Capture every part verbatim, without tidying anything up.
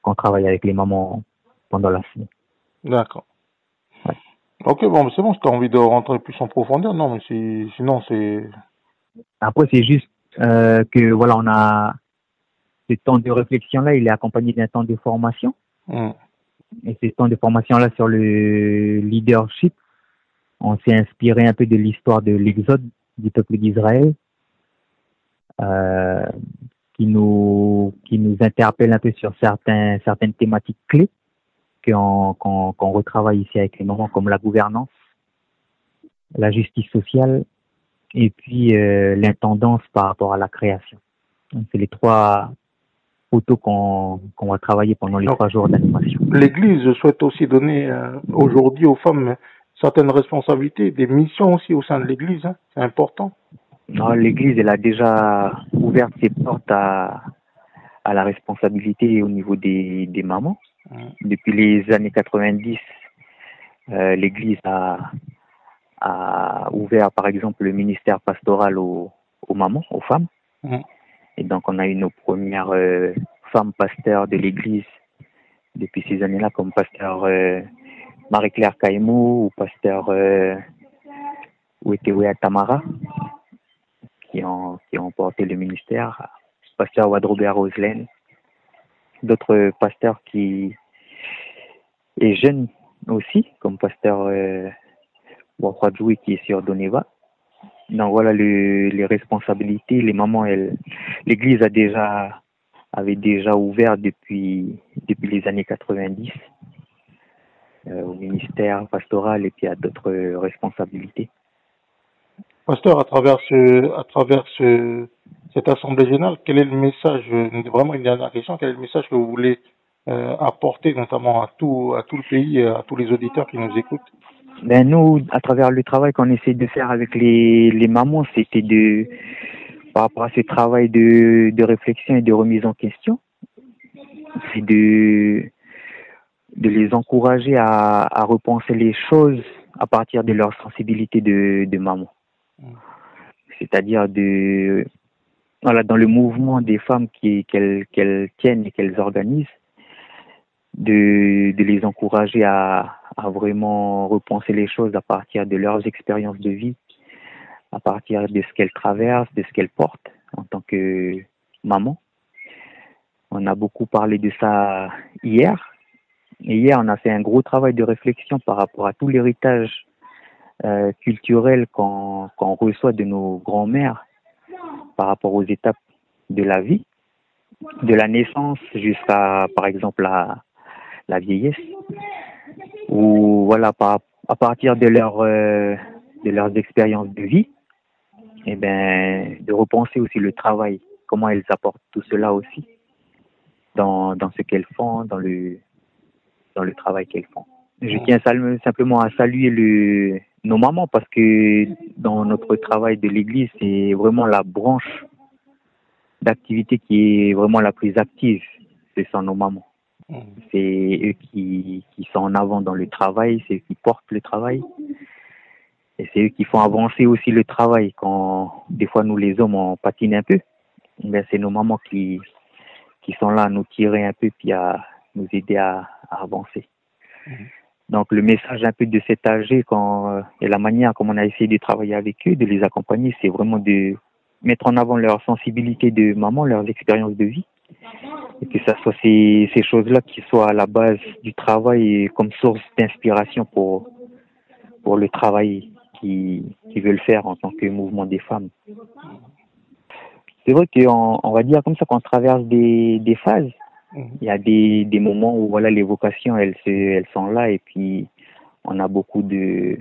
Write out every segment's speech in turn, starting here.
qu'on travaille avec les mamans pendant la semaine. D'accord. Ouais. Ok, bon, mais c'est bon, si tu as envie de rentrer plus en profondeur, non, mais si, sinon c'est... Après, c'est juste euh, que voilà, on a ce temps de réflexion-là, il est accompagné d'un temps de formation. Mm. Et ce temps de formation-là sur le leadership, on s'est inspiré un peu de l'histoire de l'exode du peuple d'Israël, euh, qui nous qui nous interpelle un peu sur certains certaines thématiques clés qu'on qu'on qu'on retravaille ici avec les mamans, comme la gouvernance, la justice sociale et puis euh, l'intendance par rapport à la création. Donc, c'est les trois photos qu'on qu'on va travailler pendant les Donc, trois jours d'animation. l'Église souhaite aussi donner euh, aujourd'hui aux femmes certaines responsabilités, des missions aussi au sein de l'Église, hein, c'est important. Non, l'Église, elle a déjà ouvert ses portes à, à la responsabilité au niveau des, des mamans. Mm. Depuis les années quatre-vingt-dix, euh, l'Église a, a ouvert, par exemple, le ministère pastoral aux, aux mamans, aux femmes. Mm. Et donc, on a eu nos premières euh, femmes pasteurs de l'Église depuis ces années-là, comme pasteur euh, Marie-Claire Caïmou ou pasteur euh, Ouetewea Tamara, qui ont, qui ont porté le ministère, pasteur Wadrobert Roselaine, d'autres pasteurs qui est jeune aussi, comme pasteur euh, Wafradjoui qui est sur Doneva. Donc voilà le, les responsabilités. Les mamans, elles, l'Église a déjà avait déjà ouvert depuis depuis les années quatre-vingt-dix euh, au ministère pastoral et puis à d'autres responsabilités. Pasteur, à travers ce, à travers ce, cette assemblée générale, quel est le message, euh, vraiment une dernière question, quel est le message que vous voulez euh, apporter notamment à tout, à tout le pays, euh, à tous les auditeurs qui nous écoutent? Ben nous, à travers le travail qu'on essaie de faire avec les, les mamans, c'était de, par rapport à ce travail de, de réflexion et de remise en question, c'est de, de les encourager à, à repenser les choses à partir de leur sensibilité de, de maman. Mm. C'est-à-dire de, voilà, dans le mouvement des femmes qui, qu'elles, qu'elles tiennent et qu'elles organisent, de, de les encourager à, à vraiment repenser les choses à partir de leurs expériences de vie, à partir de ce qu'elles traversent, de ce qu'elles portent en tant que maman. On a beaucoup parlé de ça hier. Et hier, on a fait un gros travail de réflexion par rapport à tout l'héritage euh, culturel qu'on qu'on reçoit de nos grands-mères par rapport aux étapes de la vie, de la naissance jusqu'à, par exemple, la, la vieillesse, où voilà, par, à partir de leur euh, de leurs expériences de vie, et ben de repenser aussi le travail, comment elles apportent tout cela aussi dans dans ce qu'elles font, dans le dans le travail qu'elles font. Je tiens simplement à saluer le, nos mamans parce que dans notre travail de l'Église, c'est vraiment la branche d'activité qui est vraiment la plus active. Ce sont nos mamans. C'est eux qui, qui sont en avant dans le travail, c'est eux qui portent le travail. Et c'est eux qui font avancer aussi le travail quand des fois nous les hommes on patine un peu. Ben, c'est nos mamans qui, qui sont là à nous tirer un peu puis à nous aider à, à avancer. Donc le message un peu de cet âgé quand, et la manière comme on a essayé de travailler avec eux, de les accompagner, c'est vraiment de mettre en avant leur sensibilité de maman, leurs expériences de vie, et que ça soit ces, ces choses-là qui soient à la base du travail et comme source d'inspiration pour, pour le travail qu'ils qui veulent faire en tant que mouvement des femmes. C'est vrai qu'on on va dire comme ça qu'on traverse des, des phases. Il y a des, des moments où voilà les vocations elles se, elles sont là et puis on a beaucoup de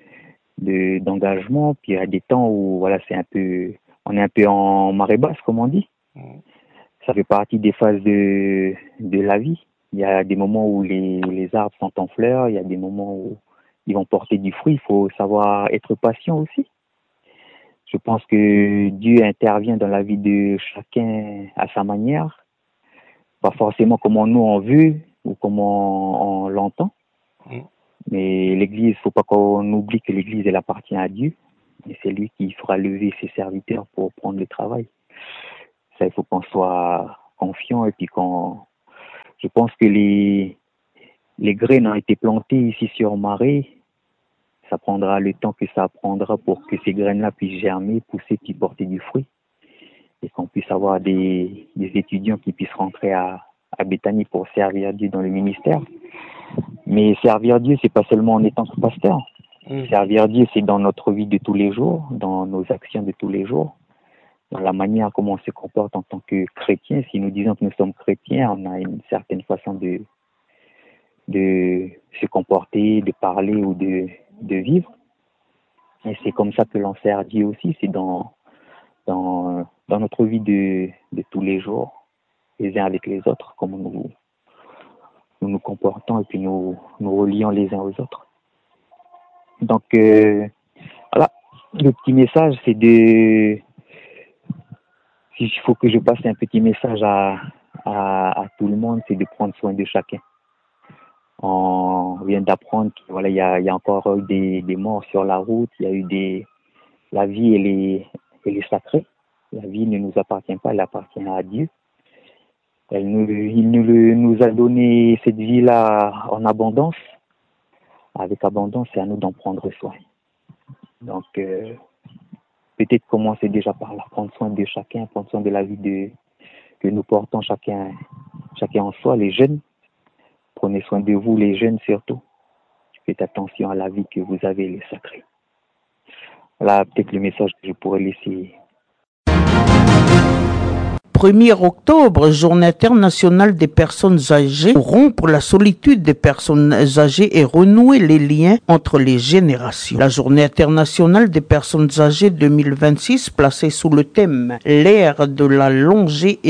de d'engagement, puis il y a des temps où voilà c'est un peu on est un peu en marée basse comme on dit. Ça fait partie des phases de de la vie. Il y a des moments où les les arbres sont en fleurs, il y a des moments où ils vont porter du fruit, il faut savoir être patient aussi. Je pense que Dieu intervient dans la vie de chacun à sa manière, pas forcément comme nous on veut ou comme on, on l'entend. Mais l'Église, faut pas qu'on oublie que l'Église, elle appartient à Dieu. Et c'est lui qui fera lever ses serviteurs pour prendre le travail. Ça, il faut qu'on soit confiant et puis qu'on, je pense pense que les, les graines ont été plantées ici sur Marais. Ça prendra le temps que ça prendra pour que ces graines-là puissent germer, pousser, puis porter du fruit. Et qu'on puisse avoir des, des étudiants qui puissent rentrer à, à Béthanie pour servir Dieu dans le ministère. Mais servir Dieu, c'est pas seulement en étant pasteur. Mmh. Servir Dieu, c'est dans notre vie de tous les jours, dans nos actions de tous les jours, dans la manière comment on se comporte en tant que chrétien. Si nous disons que nous sommes chrétiens, on a une certaine façon de, de se comporter, de parler ou de, de vivre. Et c'est comme ça que l'on sert Dieu aussi, c'est dans, dans, dans notre vie de, de tous les jours, les uns avec les autres, comment nous nous, nous comportons et puis nous nous relions les uns aux autres. Donc, euh, voilà, le petit message, c'est de... S'il faut que je passe un petit message à, à, à tout le monde, c'est de prendre soin de chacun. On vient d'apprendre qu'il voilà, y a, y a encore eu des, des morts sur la route, il y a eu des... La vie, elle est, elle est sacrée. La vie ne nous appartient pas, elle appartient à Dieu. Elle nous, il nous, nous a donné cette vie-là en abondance. Avec abondance, c'est à nous d'en prendre soin. Donc, euh, peut-être commencer déjà par là, prendre soin de chacun, prendre soin de la vie de, que nous portons chacun, chacun en soi, les jeunes. Prenez soin de vous, les jeunes surtout. Faites attention à la vie que vous avez, les sacrés. Voilà peut-être le message que je pourrais laisser. premier octobre, Journée internationale des personnes âgées, pour rompre la solitude des personnes âgées et renouer les liens entre les générations. La Journée internationale des personnes âgées deux mille vingt-six, placée sous le thème « L'ère de la longévité »,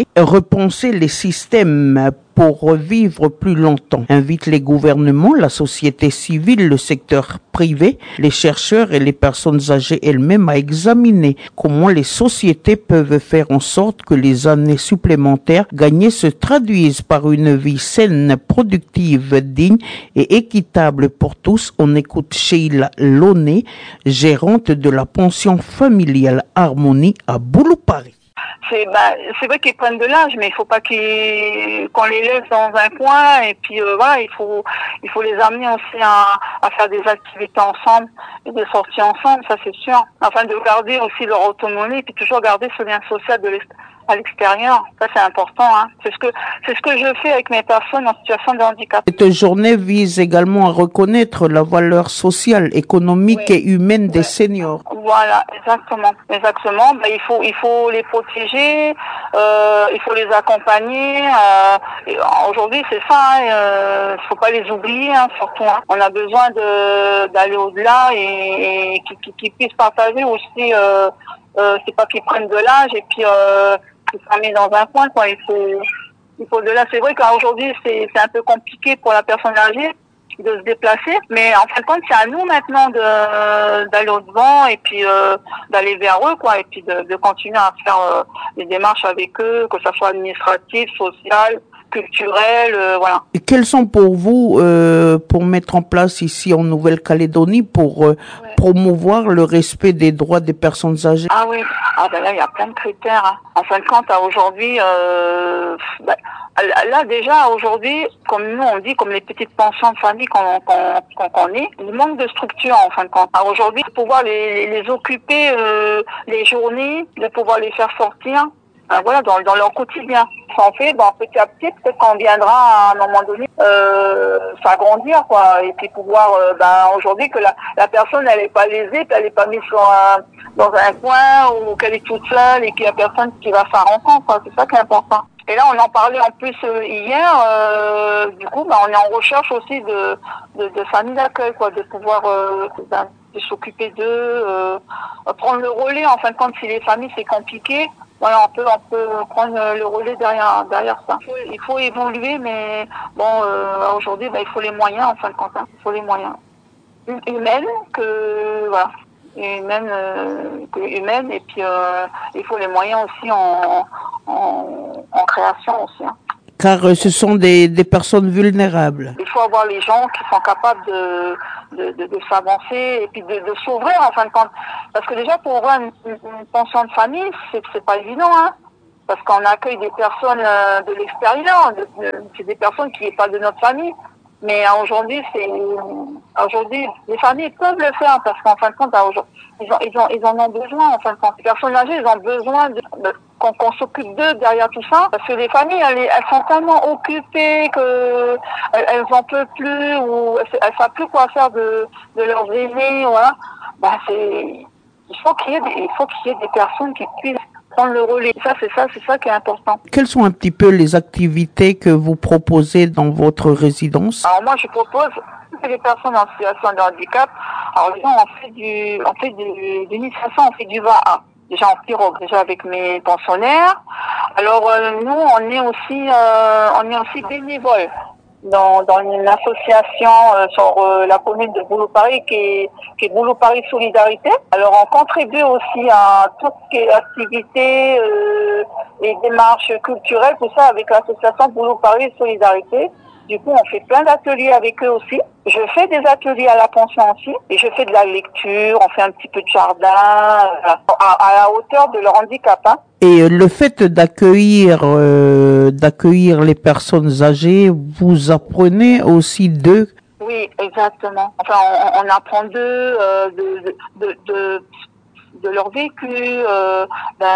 repenser les systèmes pour vivre plus longtemps, invite les gouvernements, la société civile, le secteur privé, les chercheurs et les personnes âgées elles-mêmes à examiner comment les sociétés peuvent faire en sorte que les années supplémentaires gagnées se traduisent par une vie saine, productive, digne et équitable pour tous. On écoute Sheila Launay, gérante de la pension familiale Harmonie à Boulou, Paris. C'est bah, c'est vrai qu'ils prennent de l'âge, mais il faut pas qu'ils qu'on les laisse dans un coin. Et puis euh, voilà, il faut il faut les amener aussi à, à faire des activités ensemble et des sorties ensemble, ça c'est sûr. Afin de garder aussi leur autonomie et puis toujours garder ce lien social de l'ex- à l'extérieur. Ça c'est important. Hein. C'est ce que c'est ce que je fais avec mes personnes en situation de handicap. Cette journée vise également à reconnaître la valeur sociale, économique oui. et humaine des ouais. seniors. Voilà, exactement, exactement. Ben, il faut il faut les protéger, euh, il faut les accompagner. Euh, et aujourd'hui c'est ça, il hein, euh, faut pas les oublier hein, surtout. Hein. On a besoin de d'aller au-delà et, et qu'ils, qu'ils puissent partager aussi. Euh, euh, c'est pas qu'ils prennent de l'âge et puis euh, qu'ils soient mis dans un coin quoi. Il faut il faut de là. C'est vrai qu'aujourd'hui c'est c'est un peu compliqué pour la personne âgée de se déplacer, mais en fin de compte, c'est à nous maintenant de d'aller au-devant et puis euh, d'aller vers eux, quoi, et puis de, de continuer à faire euh, des démarches avec eux, que ça soit administratif, social, culturel, euh, voilà. Et quels sont pour vous, euh, pour mettre en place ici en Nouvelle-Calédonie, pour euh, ouais. promouvoir le respect des droits des personnes âgées? Ah oui, ah ben là il y a plein de critères. Hein. En fin de compte, à aujourd'hui, euh, ben, là déjà aujourd'hui, comme nous on dit, comme les petites pensions de famille qu'on qu'on qu'on est, il manque de structure en fin de compte. Alors aujourd'hui, de pouvoir les les occuper euh, les journées, de pouvoir les faire sortir. Ben voilà, dans, dans leur quotidien. Ça en fait, bon, petit à petit, peut-être qu'on viendra à un moment donné euh, s'agrandir, quoi, et puis pouvoir, euh, ben aujourd'hui que la, la personne elle est pas lésée, elle est pas mise sur un, dans un coin ou qu'elle est toute seule et qu'il y a personne qui va faire rencontre, quoi. C'est ça qui est important. Et là, on en parlait en plus euh, hier. Euh, du coup, ben on est en recherche aussi de de, de familles d'accueil, quoi, de pouvoir euh, ben, de s'occuper d'eux, euh, prendre le relais. En fin de compte, si les familles c'est compliqué. Voilà, on peut, on peut prendre le relais derrière, derrière ça. Il faut, il faut évoluer, mais bon, euh, aujourd'hui, ben, il faut les moyens, en fin de compte, hein. Il faut les moyens. Humaines, que, voilà, humaines, euh, que humaines, et puis, euh, il faut les moyens aussi en, en, en création aussi, hein. Car ce sont des, des personnes vulnérables. Il faut avoir les gens qui sont capables de, de, de, de s'avancer et puis de, de s'ouvrir en fin de compte. Parce que déjà pour ouvrir une, une, une pension de famille, c'est, c'est pas évident, hein. parce qu'on accueille des personnes euh, de l'extérieur, de, de, c'est des personnes qui n'est pas de notre famille. Mais euh, aujourd'hui, c'est aujourd'hui les familles peuvent le faire parce qu'en fin de compte, ils, ont, ils, ont, ils en ont besoin. En fin de compte, les personnes âgées, ils ont besoin de, de, qu'on, qu'on s'occupe d'eux derrière tout ça, parce que les familles, elles, elles sont tellement occupées que elles, elles en peuvent plus ou elles, elles savent plus quoi faire de, de leurs aînés. Voilà. Ben c'est il faut qu'il y ait des, il faut qu'il y ait des personnes qui puissent prendre le relais. Ça, c'est ça, c'est ça qui est important. Quelles sont un petit peu les activités que vous proposez dans votre résidence? Alors moi, je propose que les personnes en situation de handicap, alors disons, on fait du, on fait du, d'initiation, on fait du V A A. Déjà en pirogue, déjà avec mes pensionnaires. Alors euh, nous, on est aussi, euh, on est aussi bénévoles dans, dans une association euh, sur euh, la commune de Boulou-Paris qui est, qui est Boulou-Paris Solidarité. Alors on contribue aussi à toutes les activités euh, et démarches culturelles, tout ça avec l'association Boulou-Paris Solidarité. Du coup, on fait plein d'ateliers avec eux aussi. Je fais des ateliers à la pension aussi et je fais de la lecture, on fait un petit peu de jardin euh, à, à la hauteur de leur handicap. Hein. Et le fait d'accueillir euh, d'accueillir les personnes âgées, vous apprenez aussi d'eux? Oui, exactement. Enfin, on, on apprend d'eux, euh, de, de, de, de leur vécu, euh,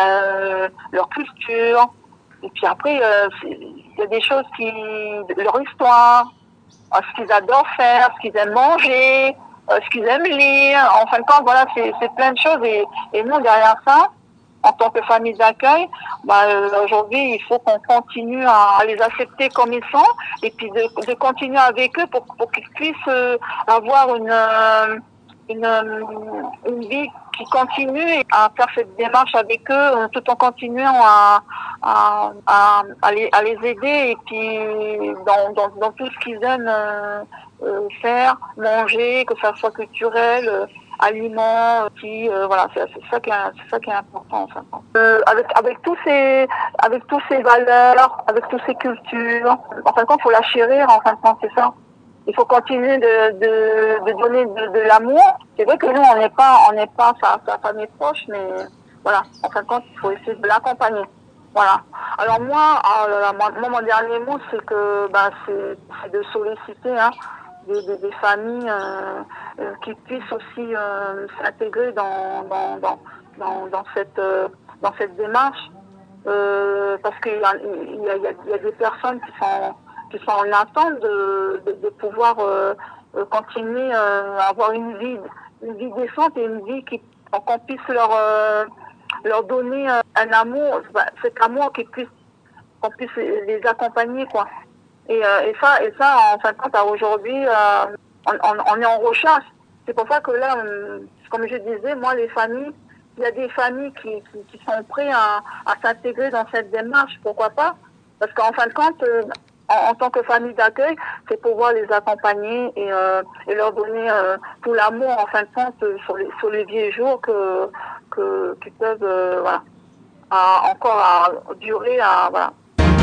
ben, leur culture. Et puis après, euh, il y a des choses qui, leur histoire, ce qu'ils adorent faire, ce qu'ils aiment manger, ce qu'ils aiment lire. En fin de compte, voilà, c'est, c'est plein de choses. Et, et nous, derrière ça, en tant que famille d'accueil, bah, aujourd'hui, il faut qu'on continue à les accepter comme ils sont, et puis de, de continuer avec eux pour, pour qu'ils puissent avoir une, une, une vie qui continue à faire cette démarche avec eux, tout en continuant à, à, à, à, les, à les aider, et puis dans, dans, dans tout ce qu'ils aiment euh, euh, faire, manger, que ça soit culturel, euh, aliments, qui euh, voilà, c'est, c'est ça qui est, c'est ça qui est important en fin de compte. Euh, avec avec tous ces avec tous ces valeurs, avec toutes ces cultures, en fin de compte, faut la chérir. En fin de compte, c'est ça. Il faut continuer de de, de donner de, de l'amour. C'est vrai que nous, on n'est pas on n'est pas sa, sa famille proche, mais voilà, en fin de compte, il faut essayer de l'accompagner. Voilà. Alors moi, alors, moi, mon dernier mot, c'est que ben c'est, c'est de solliciter hein, des, des, des familles euh, euh, qui puissent aussi euh, s'intégrer dans dans dans dans, dans cette euh, dans cette démarche, euh, parce qu'il y a, il y, a, il y a des personnes qui sont qui sont en attente de de, de pouvoir euh, continuer euh, à avoir une vie une vie décente et une vie qui qu'on puisse leur euh, leur donner un amour, cet amour qui puisse qu'on puisse les accompagner quoi. Et, euh, et ça, et ça, en fin de compte, aujourd'hui, euh, on, on, on est en recherche. C'est pour ça que là, on, comme je disais, moi, les familles, il y a des familles qui, qui, qui sont prêtes à, à s'intégrer dans cette démarche, pourquoi pas? Parce qu'en fin de compte, euh, en, en tant que famille d'accueil, c'est pouvoir les accompagner et, euh, et leur donner euh, tout l'amour, en fin de compte, sur les, sur les vieux jours que, que, qui peuvent, euh, voilà, à, encore à durer, à, voilà.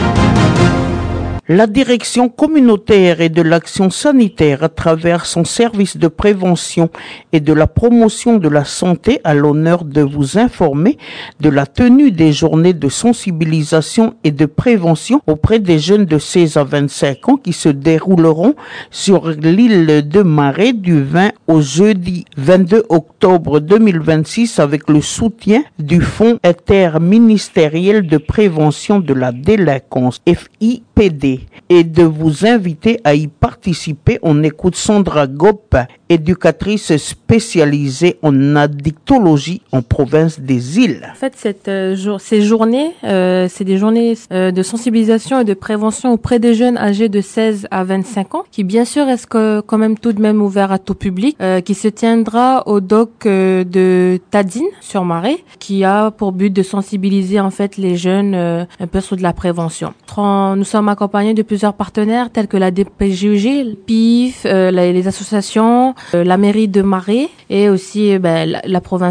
La direction communautaire et de l'action sanitaire, à travers son service de prévention et de la promotion de la santé, a l'honneur de vous informer de la tenue des journées de sensibilisation et de prévention auprès des jeunes de seize à vingt-cinq ans qui se dérouleront sur l'île de Marais du vingt au jeudi vingt-deux octobre deux mille vingt-six avec le soutien du Fonds interministériel de prévention de la délinquance, F I P D. Et de vous inviter à y participer. On écoute Sandra Gop, éducatrice spécialisée en addictologie en province des Îles. En fait, cette, euh, jour, ces journées, euh, c'est des journées euh, de sensibilisation et de prévention auprès des jeunes âgés de seize à vingt-cinq ans, qui bien sûr est que, quand même tout de même ouvert à tout public, euh, qui se tiendra au doc euh, de Tadine sur Marais, qui a pour but de sensibiliser en fait les jeunes euh, un peu sur de la prévention. Nous sommes accompagnés de plusieurs partenaires tels que la D P J U G, le P I F, euh, les associations, euh, la mairie de Marais et aussi euh, ben, la, la province des Îles.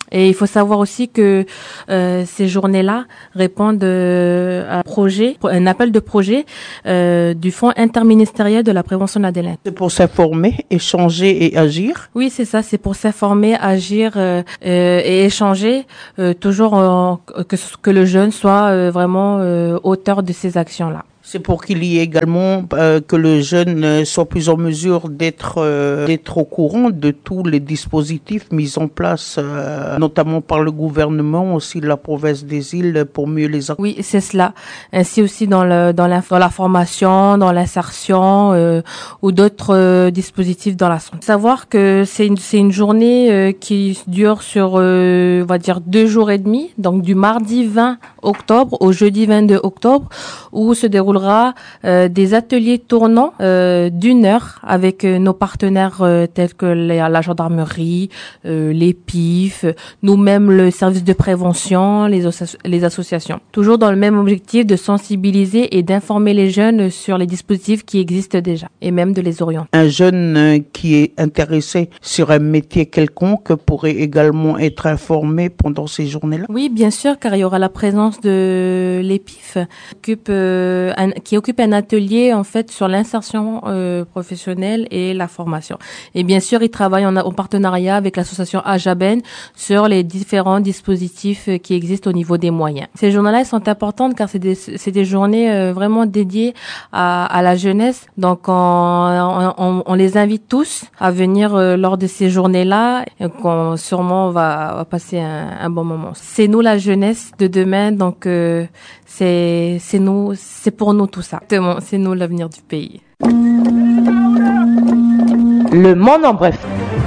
Et il faut savoir aussi que euh, ces journées-là répondent euh, à un projet, un appel de projet euh, du Fonds interministériel de la prévention de la délinquance. C'est pour s'informer, échanger et agir. Oui, c'est ça. C'est pour s'informer, agir euh, euh, et échanger, euh, toujours en, que que le jeune soit euh, vraiment euh, auteur de ces actions-là. C'est pour qu'il y ait également euh, que le jeune soit plus en mesure d'être euh, d'être au courant de tous les dispositifs mis en place, euh, notamment par le gouvernement, aussi de la province des îles, pour mieux les accompagner. Oui, c'est cela. Ainsi aussi dans le dans la, dans la formation, dans l'insertion euh, ou d'autres euh, dispositifs dans la santé. Savoir que c'est une c'est une journée euh, qui dure sur euh, on va dire deux jours et demi, donc du mardi vingt octobre au jeudi vingt-deux octobre, où se déroule Euh, des ateliers tournants euh, d'une heure avec euh, nos partenaires euh, tels que la, la gendarmerie, euh, les P I F, nous-mêmes le service de prévention, les, les associations. Toujours dans le même objectif de sensibiliser et d'informer les jeunes sur les dispositifs qui existent déjà et même de les orienter. Un jeune euh, qui est intéressé sur un métier quelconque pourrait également être informé pendant ces journées-là? Oui, bien sûr, car il y aura la présence de l'E P I F qui occupe euh, un qui occupe un atelier en fait sur l'insertion euh, professionnelle et la formation. Et bien sûr, il travaille en, en partenariat avec l'association Ajaben sur les différents dispositifs qui existent au niveau des moyens. Ces journées-là sont importantes car c'est des, c'est des journées euh, vraiment dédiées à, à la jeunesse. Donc, on, on, on les invite tous à venir euh, lors de ces journées-là et qu'on sûrement on va, va passer un, un bon moment. C'est nous la jeunesse de demain, donc euh, c'est c'est nous, c'est pour nous tout ça. Exactement, c'est nous l'avenir du pays. Le monde en bref.